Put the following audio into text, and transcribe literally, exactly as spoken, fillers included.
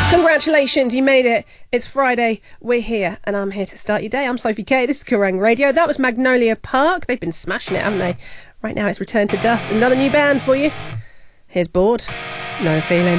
Congratulations, you made it. It's Friday, we're here, and I'm here to start your day. I'm Sophie Kay, this is Kerrang Radio. That was Magnolia Park. They've been smashing it, haven't they? Right now it's Return to Dust, another new band for you. Here's Bored, No Feeling.